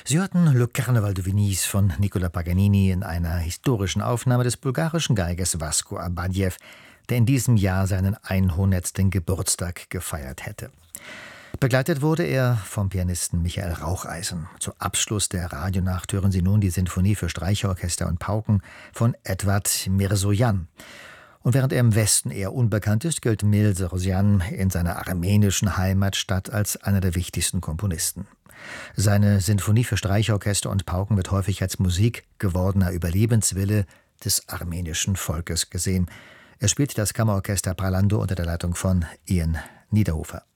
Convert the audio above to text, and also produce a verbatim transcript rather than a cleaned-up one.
Sie hörten Le Carnaval de Venise von Nicola Paganini in einer historischen Aufnahme des bulgarischen Geigers Vasko Abadjew, der in diesem Jahr seinen hundertsten Geburtstag gefeiert hätte. Begleitet wurde er vom Pianisten Michael Raucheisen. Zum Abschluss der Radionacht hören Sie nun die Sinfonie für Streichorchester und Pauken von Edward Mirzoyan. Und während er im Westen eher unbekannt ist, gilt Mirzoyan in seiner armenischen Heimatstadt als einer der wichtigsten Komponisten. Seine Sinfonie für Streichorchester und Pauken wird häufig als Musik gewordener Überlebenswille des armenischen Volkes gesehen. Er spielt das Kammerorchester Pralando unter der Leitung von Ian Niederhofer.